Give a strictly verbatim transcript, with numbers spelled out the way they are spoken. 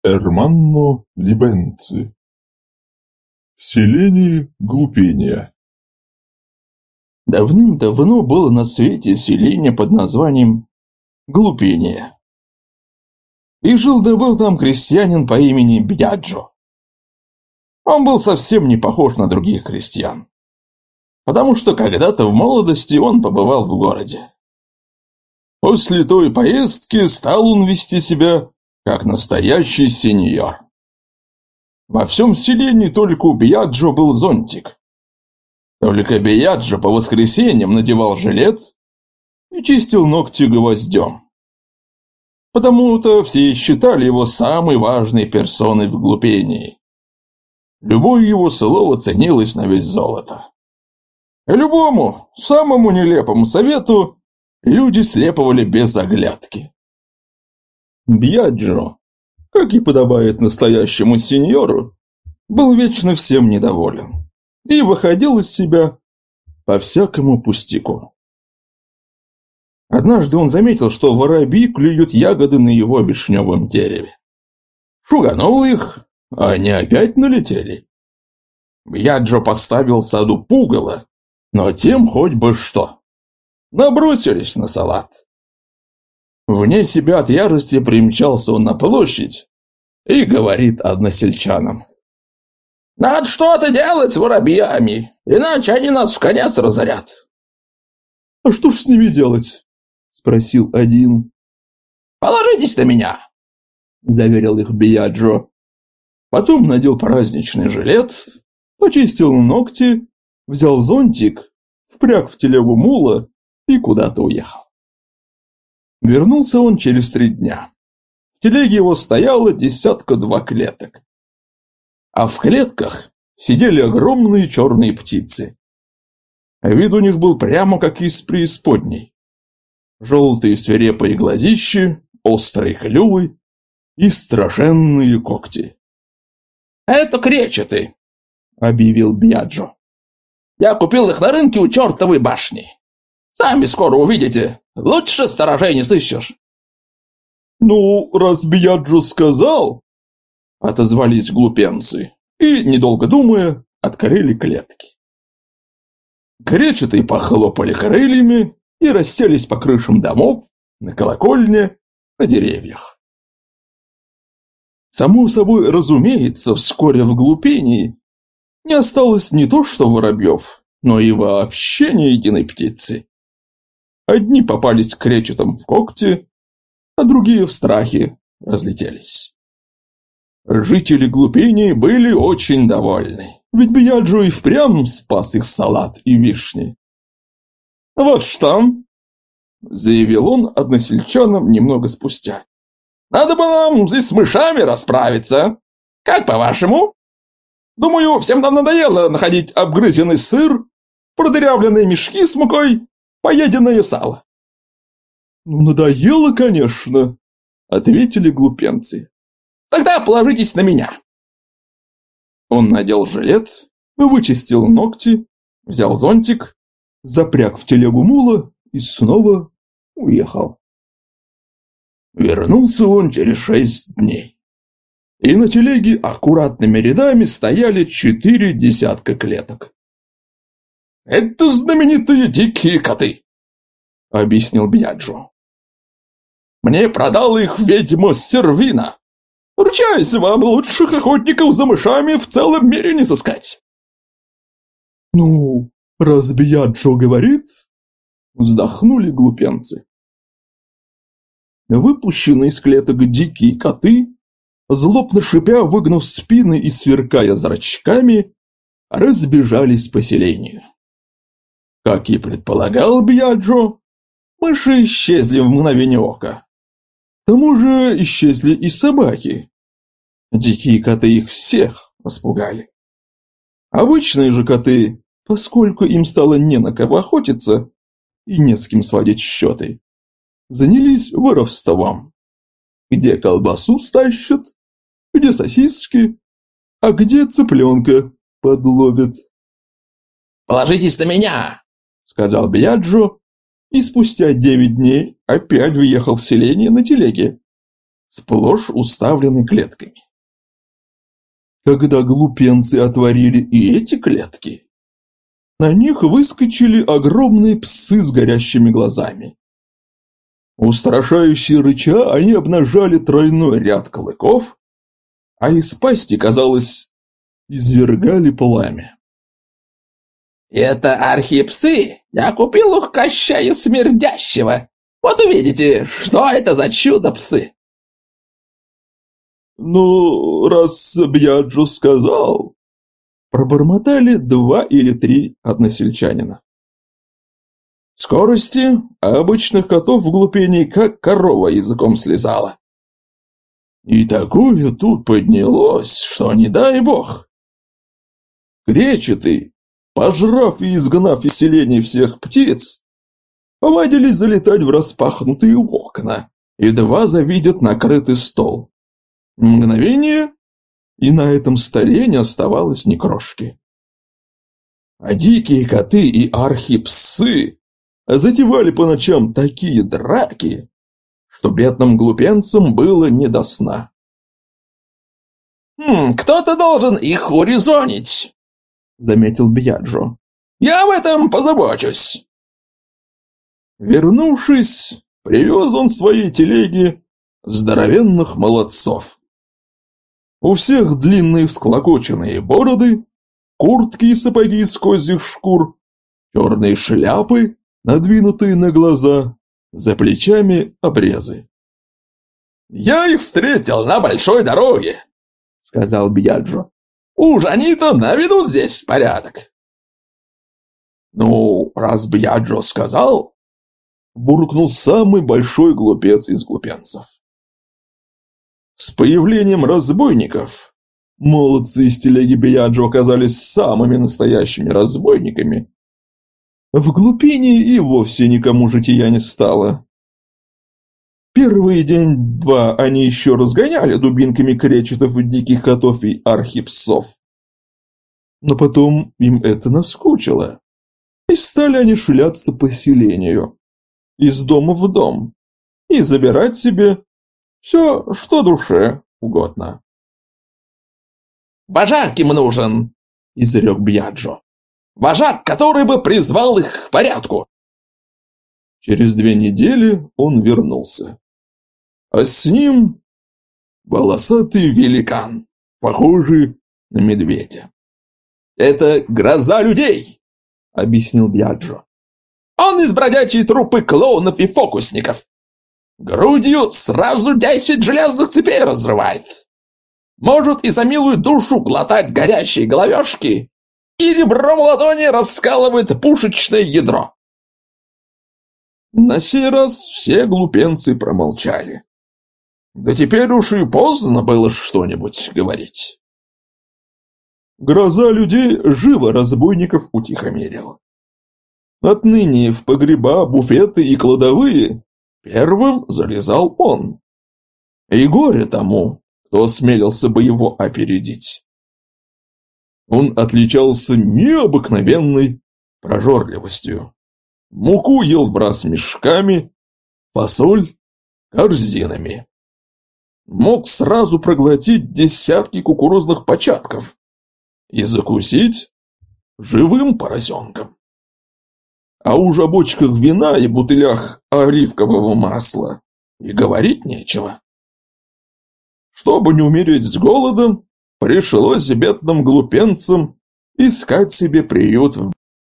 Эрманно Либенци. В селении Глупения. Давным-давно было на свете селение под названием Глупение. И жил-да был там крестьянин по имени Бьяджо. Он был совсем не похож на других крестьян, потому что когда-то в молодости он побывал в городе. После той поездки стал он вести себя как настоящий сеньор. Во всем селении только у Бьяджо был зонтик. Только Бьяджо по воскресеньям надевал жилет и чистил ногти гвоздем. Потому-то все считали его самой важной персоной в Глупении. Любое его слово ценилось на вес золота. И любому, самому нелепому совету люди следовали без оглядки. Бьяджо, как и подобает настоящему сеньору, был вечно всем недоволен и выходил из себя по всякому пустяку. Однажды он заметил, что воробьи клюют ягоды на его вишневом дереве. Шуганул их, а они опять налетели. Бьяджо поставил в саду пугало, но тем хоть бы что. Набросились на салат. Вне себя от ярости примчался он на площадь и говорит односельчанам: «Надо что-то делать с воробьями, иначе они нас в конец разорят». «А что ж с ними делать?» – спросил один. «Положитесь на меня», – заверил их Бьяджо. Потом надел праздничный жилет, почистил ногти, взял зонтик, впряг в телегу мула и куда-то уехал. Вернулся он через три дня. В телеге его стояло десятка-два клеток. А в клетках сидели огромные черные птицы. Вид у них был прямо как из преисподней. Желтые свирепые глазищи, острые клювы и страшенные когти. «Это кречеты», — объявил Бьяджо. «Я купил их на рынке у чертовой башни. Сами скоро увидите. Лучше сторожей не сыщешь». «Ну, раз Бьяджо сказал», — отозвались глупенцы и, недолго думая, открыли клетки. Кречеты похлопали крыльями и расселись по крышам домов, на колокольне, на деревьях. Само собой разумеется, вскоре в Глупении не осталось не то что воробьев, но и вообще ни единой птицы. Одни попались кречетам в когти, а другие в страхе разлетелись. Жители Глупении были очень довольны, ведь Бьяджо и впрямь спас их салат и вишни. «Вот что», — заявил он односельчанам немного спустя, — «надо бы нам здесь с мышами расправиться. Как по-вашему? Думаю, всем нам надоело находить обгрызенный сыр, продырявленные мешки с мукой, поеденное сало». «Ну, надоело, конечно», — ответили глупенцы. «Тогда положитесь на меня». Он надел жилет, вычистил ногти, взял зонтик, запряг в телегу мула и снова уехал. Вернулся он через шесть дней. И на телеге аккуратными рядами стояли четыре десятка клеток. «Это знаменитые дикие коты», — объяснил Бьяджо. «Мне продала их ведьма Сервина. Ручаюсь вам, лучших охотников за мышами в целом мире не сыскать». «Ну, раз Бьяджо говорит», — вздохнули глупенцы. Выпущенные из клеток дикие коты, злобно шипя, выгнув спины и сверкая зрачками, разбежались по селению. Как и предполагал Бьяджо, мыши исчезли в мгновение ока. К тому же исчезли и собаки. Дикие коты их всех распугали. Обычные же коты, поскольку им стало не на кого охотиться и не с кем сводить счеты, занялись воровством. Где колбасу стащат, где сосиски, а где цыпленка подловят. «Положитесь на меня», — сказал Бьяджо, и спустя девять дней опять въехал в селение на телеге. сплошь уставлены клетками. Когда глупенцы отворили и эти клетки, на них выскочили огромные псы с горящими глазами. Устрашающе рыча, они обнажали тройной ряд клыков, а из пасти, казалось, извергали пламя. «Это архипсы! Я купил их Кощая Смердящего! Вот увидите, что это за чудо-псы!» «Ну, раз Бьяджо сказал...» Пробормотали два или три односельчанина. В скорости обычных котов в глупении как корова языком слезала. И такое тут поднялось, что не дай бог. Кречеты, пожрав и изгнав из селений всех птиц, повадились залетать в распахнутые окна, едва завидят накрытый стол. Мгновение, и на этом столе не оставалось ни крошки. А дикие коты и архипсы затевали по ночам такие драки, что бедным глупенцам было не до сна. «Хм, кто-то должен их урезонить», — заметил Бьяджо. «Я об этом позабочусь». Вернувшись, привез он своей телеге здоровенных молодцов. У всех длинные всклокоченные бороды, куртки и сапоги из козьих шкур, черные шляпы, надвинутые на глаза, за плечами обрезы. «Я их встретил на большой дороге», — сказал Бьяджо. «Уж они-то наведут здесь порядок». «Ну, раз Бьяджо сказал», — буркнул самый большой глупец из глупенцев. С появлением разбойников молодцы из телеги Бьяджо оказались самыми настоящими разбойниками. В глупении и вовсе никому жития не стало. Первый день-два они еще разгоняли дубинками кречетов, диких котов и архипсов. Но потом им это наскучило, и стали они шляться по селению, из дома в дом, и забирать себе все, что душе угодно. «Вожак им нужен», — изрек Бьяджо. «Вожак, который бы призвал их к порядку». Через две недели он вернулся. А с ним волосатый великан, похожий на медведя. «Это гроза людей», — объяснил Бьяджо. «Он из бродячей труппы клоунов и фокусников. Грудью сразу десять железных цепей разрывает. Может и за милую душу глотать горящие головешки, и ребром ладони раскалывает пушечное ядро». На сей раз все глупенцы промолчали. Да теперь уж и поздно было что-нибудь говорить. Гроза людей живо разбойников утихомирила. Отныне в погреба, буфеты и кладовые первым залезал он. И горе тому, кто осмелился бы его опередить. Он отличался необыкновенной прожорливостью. Муку ел враз мешками, фасоль корзинами. Мог сразу проглотить десятки кукурузных початков и закусить живым поросенком. А уж о бочках вина и бутылях оливкового масла и говорить нечего. Чтобы не умереть с голодом, пришлось бедным глупенцам искать себе приют в